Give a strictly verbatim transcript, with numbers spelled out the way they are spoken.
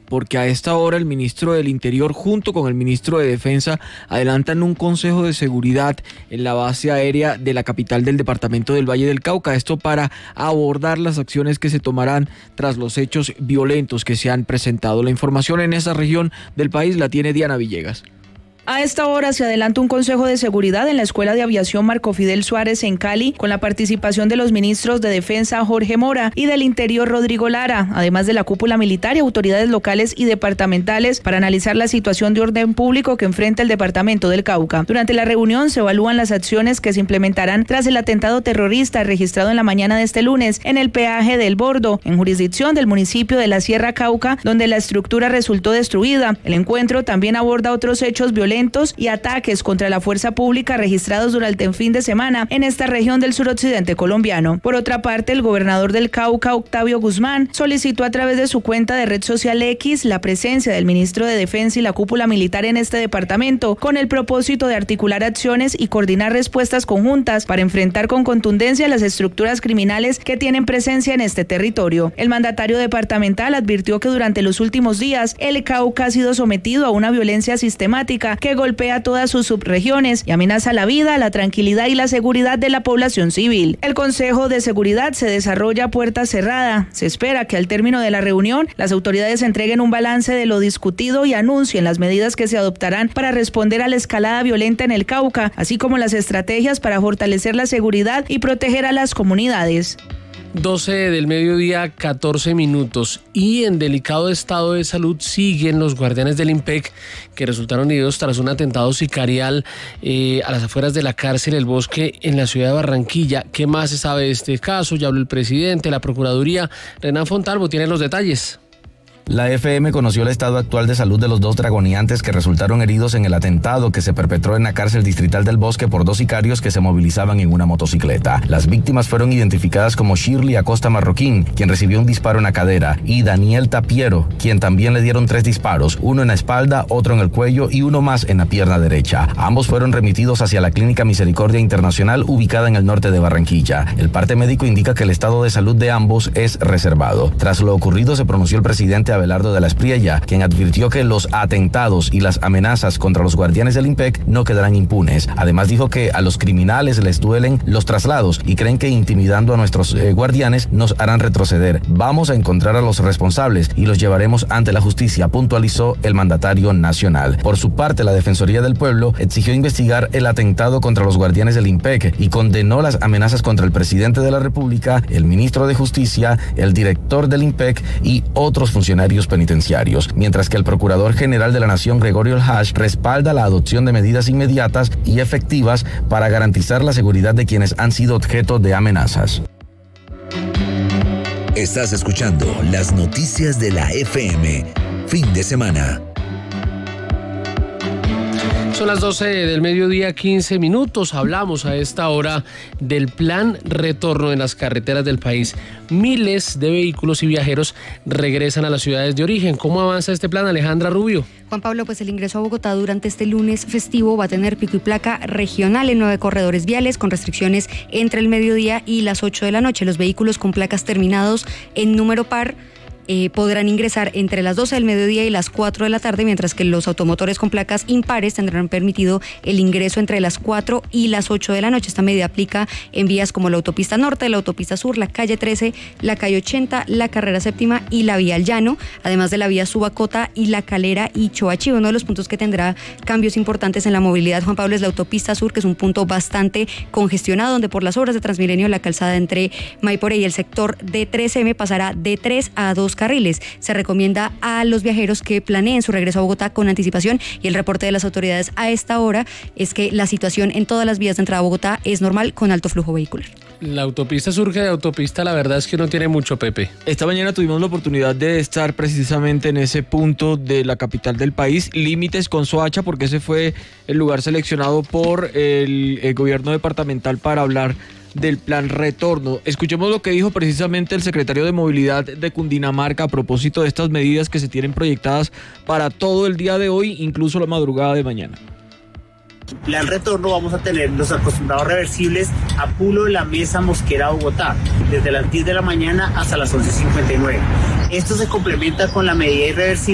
porque a esta hora el ministro del Interior junto con el ministro de Defensa adelantan un consejo de seguridad en la base aérea de la capital del departamento del Valle del Cauca, esto para abordar las acciones que se tomarán tras los hechos violentos que se han presentado. La información en esa región del país la tiene Diana Villegas. A esta hora se adelanta un consejo de seguridad en la Escuela de Aviación Marco Fidel Suárez en Cali, con la participación de los ministros de Defensa Jorge Mora y del Interior Rodrigo Lara, además de la cúpula militar y autoridades locales y departamentales, para analizar la situación de orden público que enfrenta el departamento del Cauca. Durante la reunión se evalúan las acciones que se implementarán tras el atentado terrorista registrado en la mañana de este lunes en el peaje del Bordo, en jurisdicción del municipio de la Sierra Cauca, donde la estructura resultó destruida. El encuentro también aborda otros hechos violentos y ataques contra la fuerza pública registrados durante el fin de semana en esta región del suroccidente colombiano. Por otra parte, el gobernador del Cauca, Octavio Guzmán, solicitó a través de su cuenta de red social X la presencia del ministro de Defensa y la cúpula militar en este departamento, con el propósito de articular acciones y coordinar respuestas conjuntas para enfrentar con contundencia las estructuras criminales que tienen presencia en este territorio. El mandatario departamental advirtió que durante los últimos días el Cauca ha sido sometido a una violencia sistemática que golpea todas sus subregiones y amenaza la vida, la tranquilidad y la seguridad de la población civil. El Consejo de Seguridad se desarrolla a puerta cerrada. Se espera que al término de la reunión las autoridades entreguen un balance de lo discutido y anuncien las medidas que se adoptarán para responder a la escalada violenta en el Cauca, así como las estrategias para fortalecer la seguridad y proteger a las comunidades. doce del mediodía, catorce minutos, y en delicado estado de salud siguen los guardianes del IMPEC que resultaron heridos tras un atentado sicarial eh, a las afueras de la cárcel El Bosque en la ciudad de Barranquilla. ¿Qué más se sabe de este caso? Ya habló el presidente, la Procuraduría. Renan Fontalvo tiene los detalles. La F M conoció el estado actual de salud de los dos dragoniantes que resultaron heridos en el atentado que se perpetró en la cárcel distrital del Bosque por dos sicarios que se movilizaban en una motocicleta. Las víctimas fueron identificadas como Shirley Acosta Marroquín, quien recibió un disparo en la cadera, y Daniel Tapiero, quien también le dieron tres disparos, uno en la espalda, otro en el cuello y uno más en la pierna derecha. Ambos fueron remitidos hacia la Clínica Misericordia Internacional, ubicada en el norte de Barranquilla. El parte médico indica que el estado de salud de ambos es reservado. Tras lo ocurrido se pronunció el presidente Abelardo de la Espriella, quien advirtió que los atentados y las amenazas contra los guardianes del IMPEC no quedarán impunes. Además dijo que a los criminales les duelen los traslados y creen que intimidando a nuestros eh, guardianes nos harán retroceder. Vamos a encontrar a los responsables y los llevaremos ante la justicia, puntualizó el mandatario nacional. Por su parte, la Defensoría del Pueblo exigió investigar el atentado contra los guardianes del IMPEC y condenó las amenazas contra el presidente de la República, el ministro de Justicia, el director del IMPEC y otros funcionarios penitenciarios. Mientras que el Procurador General de la Nación, Gregorio Hash, respalda la adopción de medidas inmediatas y efectivas para garantizar la seguridad de quienes han sido objeto de amenazas. Estás escuchando las noticias de la F M. Fin de semana. Son las doce del mediodía, quince minutos. Hablamos a esta hora del plan retorno en las carreteras del país. Miles de vehículos y viajeros regresan a las ciudades de origen. ¿Cómo avanza este plan, Alejandra Rubio? Juan Pablo, pues el ingreso a Bogotá durante este lunes festivo va a tener pico y placa regional en nueve corredores viales con restricciones entre el mediodía y las ocho de la noche. Los vehículos con placas terminados en número par Eh, podrán ingresar entre las doce del mediodía y las cuatro de la tarde, mientras que los automotores con placas impares tendrán permitido el ingreso entre las cuatro y las ocho de la noche. Esta medida aplica en vías como la autopista norte, la autopista sur, la calle trece, la calle ochenta, la carrera séptima y la vía al llano, además de la vía Subacota y la Calera y Choachí. Uno de los puntos que tendrá cambios importantes en la movilidad, Juan Pablo, es la autopista sur, que es un punto bastante congestionado, donde por las obras de Transmilenio la calzada entre Maiporé y el sector de tres eme pasará de tres a dos carriles. Se recomienda a los viajeros que planeen su regreso a Bogotá con anticipación, y el reporte de las autoridades a esta hora es que la situación en todas las vías de entrada a Bogotá es normal, con alto flujo vehicular. La autopista surge de autopista, la verdad es que no tiene mucho, Pepe. Esta mañana tuvimos la oportunidad de estar precisamente en ese punto de la capital del país, límites con Soacha, porque ese fue el lugar seleccionado por el, el gobierno departamental para hablar del plan retorno. Escuchemos lo que dijo precisamente el secretario de Movilidad de Cundinamarca a propósito de estas medidas que se tienen proyectadas para todo el día de hoy, incluso la madrugada de mañana. Plan retorno vamos a tener los acostumbrados reversibles a Pulo de la Mesa, Mosquera, Bogotá, desde las diez de la mañana hasta las once cincuenta y nueve. Esto se complementa con la medida irreversible